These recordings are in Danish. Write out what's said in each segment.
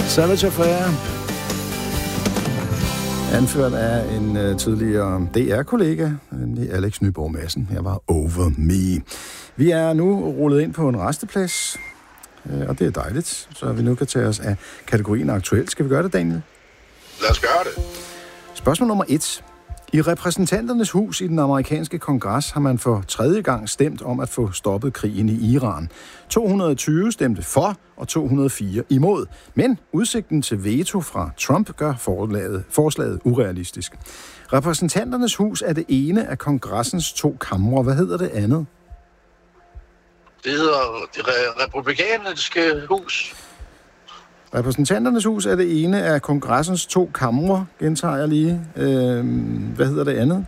Savage Affair. Anført af en tidligere DR-kollega, nemlig Alex Nyborg Madsen. Her var Over Me. Vi er nu rullet ind på en resteplads, og det er dejligt, så vi nu kan tage os af kategorien aktuelt. Skal vi gøre det, Daniel? Lad os gøre det. Spørgsmål nummer 1. I repræsentanternes hus i den amerikanske kongres har man for tredje gang stemt om at få stoppet krigen i Iran. 220 stemte for, og 204 imod. Men udsigten til veto fra Trump gør forslaget urealistisk. Repræsentanternes hus er det ene af kongressens 2 kamre. Hvad hedder det andet? Det hedder det republikanske hus. Repræsentanternes hus er det ene af kongressens 2 kamre, gentager jeg lige. Hvad hedder det andet?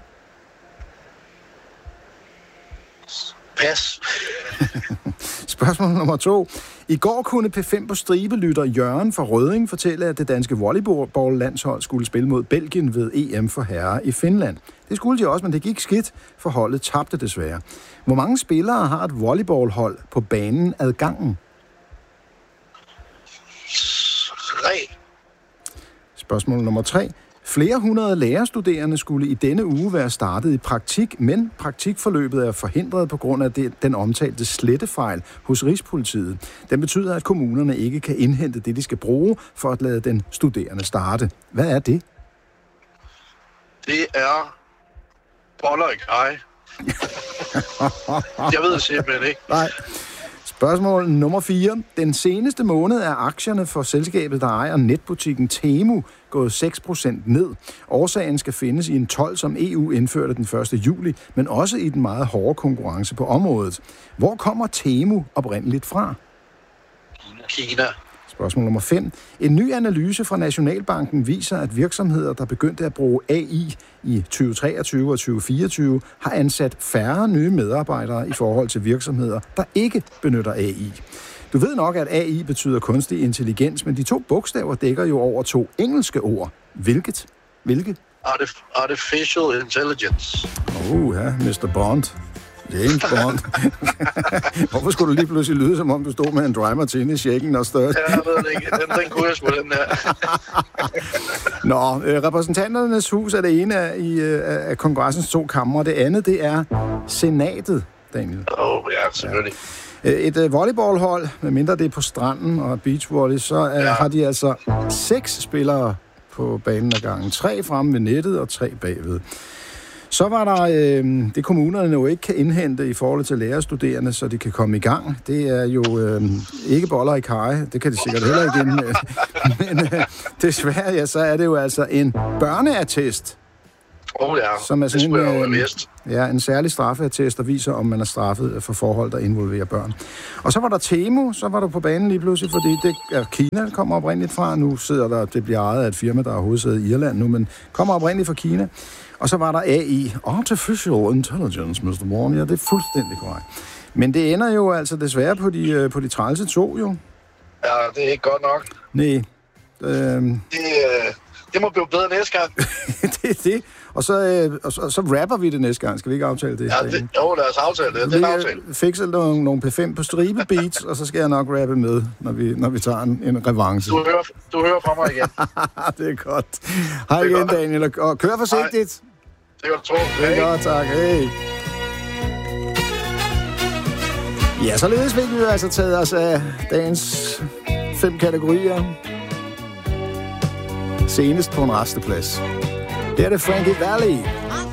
Pas. Spørgsmål nummer 2. I går kunne P5 på stribelytter Jørgen fra Rødding fortælle, at det danske volleyball-landshold skulle spille mod Belgien ved EM for herrer i Finland. Det skulle de også, men det gik skidt, for holdet tabte desværre. Hvor mange spillere har et volleyballhold på banen ad gangen? 3. Spørgsmål nummer 3. Flere hundrede lærerstuderende skulle i denne uge være startet i praktik, men praktikforløbet er forhindret på grund af den omtalte slettefejl hos Rigspolitiet. Den betyder, at kommunerne ikke kan indhente det, de skal bruge for at lade den studerende starte. Hvad er det? Det er boller i kaj. Jeg ved det simpelthen ikke. Nej. Spørgsmål nummer 4. Den seneste måned er aktierne for selskabet, der ejer netbutikken Temu, gået 6% ned. Årsagen skal findes i en told, som EU indførte den 1. juli, men også i den meget hårde konkurrence på området. Hvor kommer Temu oprindeligt fra? Kina. Spørgsmål nummer 5. En ny analyse fra Nationalbanken viser, at virksomheder, der begyndte at bruge AI i 2023 og 2024, har ansat færre nye medarbejdere i forhold til virksomheder, der ikke benytter AI. Du ved nok, at AI betyder kunstig intelligens, men de 2 bogstaver dækker jo over 2 engelske ord. Hvilke? Artificial intelligence. Ja, Mr. Bond. James Bond. Hvorfor skulle du lige pludselig lyde, som om du stod med en dry martini, shaken og stirred? Ja, jeg ved det ikke. Den kunne jeg sgu, den der. Nå, repræsentanternes hus er det ene af kongressens 2 kamre. Det andet, det er senatet, Daniel. Ja, selvfølgelig. Et volleyballhold, medmindre det er på stranden og beachvolley, så har de altså 6 spillere på banen ad gangen. 3 fremme ved nettet og 3 bagved. Så var der det, kommunerne jo ikke kan indhente i forhold til lærerstuderende, så de kan komme i gang. Det er jo ikke boller i kaj. Det kan de sikkert heller ikke indhente. Men desværre, så er det jo altså en børneattest. Som er sådan en særlig straffeattest, der viser, om man er straffet for forhold, der involverer børn. Og så var der Temu, så var du på banen lige pludselig, fordi det er Kina, der kommer oprindeligt fra. Nu sidder der, det bliver ejet af et firma, der er hovedsædet i Irland nu, men kommer oprindeligt fra Kina. Og så var der AI, Artificial Intelligence, Mr. Warren. Ja, det er fuldstændig korrekt. Men det ender jo altså desværre på de trælse 2, jo. Ja, det er ikke godt nok. Nej. Det må blive bedre næste gang. Det er det. Og så rapper vi det næste gang. Skal vi ikke aftale det? Ja, lad os aftale det. Det er en aftale. Fikser nogle P5 på stribe beats, og så skal jeg nok rappe med, når vi tager en revanche. Du hører fra mig igen. Det er godt. Hej igen, Daniel. Og kør forsigtigt. Det kan du tro. Det er godt, tak. Hey. Ja, således fik vi jo altså taget os af dagens 5 kategorier. Senest på en resteplads. Det er det Frankie Valli.